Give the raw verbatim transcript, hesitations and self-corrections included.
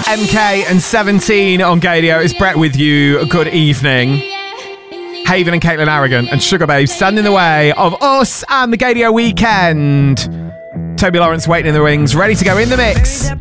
M K and seventeen on Gadio. It's Brett with you. Good evening. Haven and Caitlin Arrogant and Sugar Babe stand in the way of us and the Gadio weekend. Toby Lawrence waiting in the wings, ready to go in the mix.